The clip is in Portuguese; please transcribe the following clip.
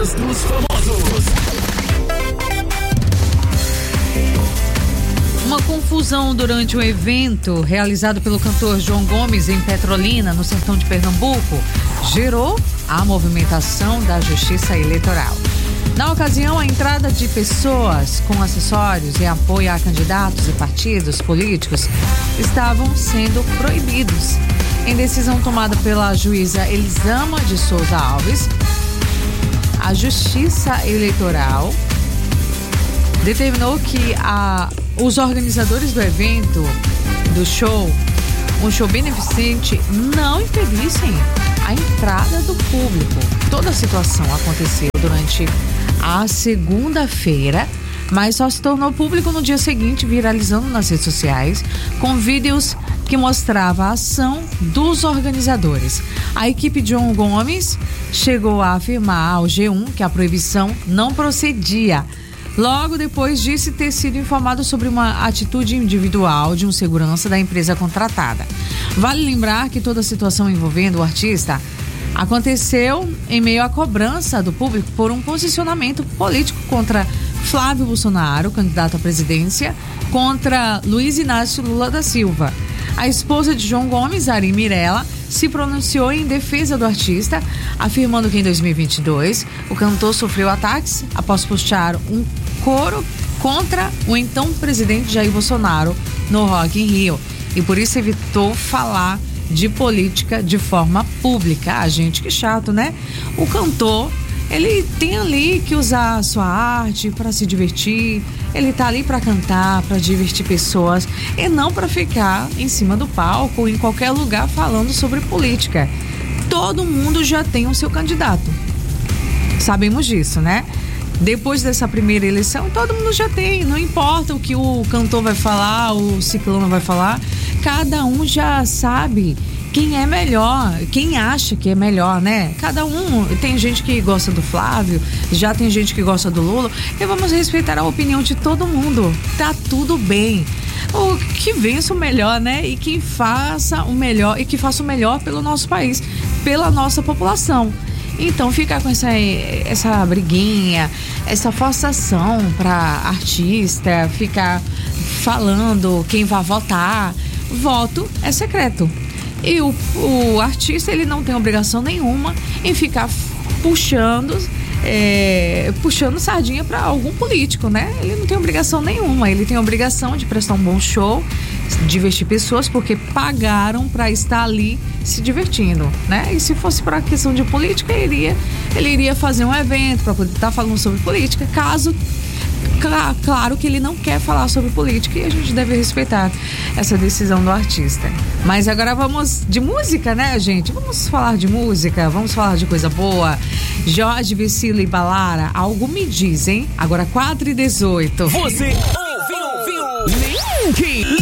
Notícias dos famosos. Uma confusão durante um evento realizado pelo cantor João Gomes em Petrolina, no sertão de Pernambuco, gerou a movimentação da Justiça Eleitoral. Na ocasião, a entrada de pessoas com acessórios e apoio a candidatos e partidos políticos estavam sendo proibidos. Em decisão tomada pela juíza Elisama de Souza Alves, a Justiça Eleitoral determinou que os organizadores do evento, do show, um show beneficente, não impedissem a entrada do público. Toda a situação aconteceu durante a segunda-feira, mas só se tornou público no dia seguinte, viralizando nas redes sociais, com vídeos que mostrava a ação dos organizadores. A equipe de João Gomes chegou a afirmar ao G1 que a proibição não procedia. Logo depois disse ter sido informado sobre uma atitude individual de um segurança da empresa contratada. Vale lembrar que toda a situação envolvendo o artista aconteceu em meio à cobrança do público por um posicionamento político contra Flávio Bolsonaro, candidato à presidência, contra Luiz Inácio Lula da Silva. A esposa de João Gomes, Ari Mirella, se pronunciou em defesa do artista, afirmando que em 2022 o cantor sofreu ataques após postar um coro contra o então presidente Jair Bolsonaro no Rock in Rio e por isso evitou falar de política de forma pública. Ah, gente, que chato, né? O cantor, ele tem ali que usar a sua arte para se divertir, ele tá ali para cantar, para divertir pessoas e não para ficar em cima do palco ou em qualquer lugar falando sobre política. Todo mundo já tem o seu candidato. Sabemos disso, né? Depois dessa primeira eleição, todo mundo já tem, não importa o que o cantor vai falar, o ciclano vai falar, cada um já sabe quem é melhor, quem acha que é melhor, né? Cada um, tem gente que gosta do Flávio, já tem gente que gosta do Lula, e vamos respeitar a opinião de todo mundo, tá tudo bem. O que vença o melhor, né? E que faça o melhor, e que faça o melhor pelo nosso país, pela nossa população. Então ficar com essa briguinha, essa forçação para artista, ficar falando quem vai votar, voto é secreto. E o artista, ele não tem obrigação nenhuma em ficar puxando sardinha para algum político, né? Ele não tem obrigação nenhuma, ele tem obrigação de prestar um bom show, divertir pessoas, porque pagaram para estar ali se divertindo, né? E se fosse para questão de política, ele iria fazer um evento para poder estar falando sobre política, claro que ele não quer falar sobre política e a gente deve respeitar essa decisão do artista. Mas agora vamos de música, né, gente? Vamos falar de música, vamos falar de coisa boa. Jorge Vecilo e Balara, algo me dizem. Agora 4h18. Você ouviu?